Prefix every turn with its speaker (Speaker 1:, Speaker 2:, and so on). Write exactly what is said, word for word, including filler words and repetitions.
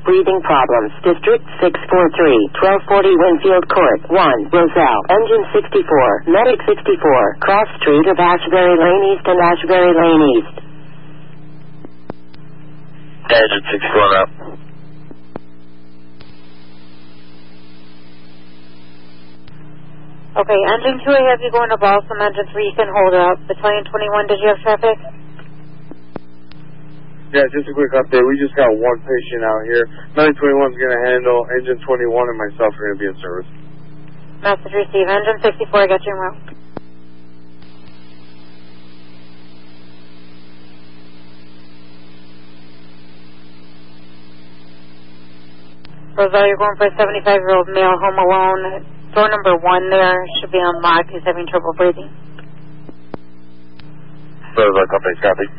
Speaker 1: breathing problems. District six four three, twelve forty Winfield Court, one, Roselle. Engine sixty-four, Medic sixty-four, Cross Street of Ashbury Lane East and Ashbury Lane East.
Speaker 2: Engine sixty-four up.
Speaker 3: Okay, engine two, I have you going to Balsam. Engine three, you can hold up. Battalion twenty-one, did you have traffic?
Speaker 4: Yeah, just a quick update. We just got one patient out here. nine twenty-one is going to handle. Engine twenty-one and myself are going to be in service.
Speaker 3: Message received. Engine sixty-four, I got you en route. Roselle, you're going for a seventy-five-year-old male home alone. Door number one there should be unlocked. He's having trouble breathing.
Speaker 2: Roselle, company, copy.